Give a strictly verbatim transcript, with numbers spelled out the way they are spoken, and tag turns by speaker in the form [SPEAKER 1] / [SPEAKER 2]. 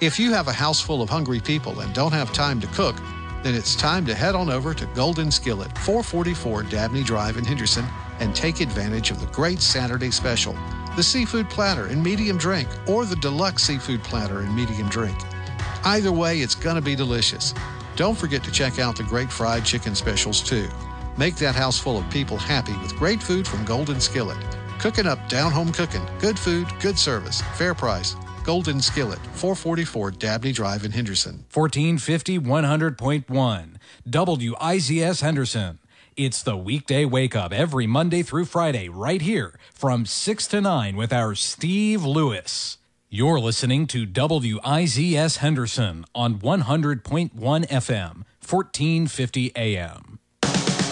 [SPEAKER 1] If you have a house full of hungry people and don't have time to cook, then it's time to head on over to Golden Skillet, four forty-four Dabney Drive in Henderson, and take advantage of the great Saturday special, the seafood platter and medium drink, or the deluxe seafood platter and medium drink. Either way, it's going to be delicious. Don't forget to check out the great fried chicken specials, too. Make that house full of people happy with great food from Golden Skillet. Cooking up down-home cooking. Good food, good service, fair price. Golden Skillet, four forty-four Dabney Drive in Henderson.
[SPEAKER 2] fourteen fifty, one hundred point one. W I Z S Henderson. It's the weekday wake-up every Monday through Friday right here from six to nine with our Steve Lewis. You're listening to W I Z S Henderson on one hundred point one F M, fourteen fifty A M.